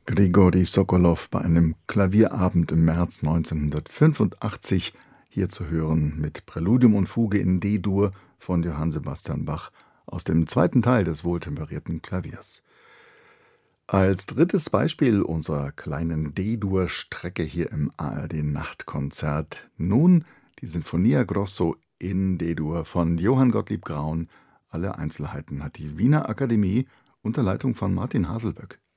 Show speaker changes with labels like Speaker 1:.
Speaker 1: Grigori Sokolow bei einem Klavierabend im März 1985, hier zu hören mit Präludium und Fuge in D-Dur von Johann Sebastian Bach aus dem zweiten Teil des wohltemperierten Klaviers. Als drittes Beispiel unserer kleinen D-Dur-Strecke hier im ARD-Nachtkonzert nun die Sinfonia Grosso in D-Dur von Johann Gottlieb Graun. Alle Einzelheiten hat die Wiener Akademie unter Leitung von Martin Haselböck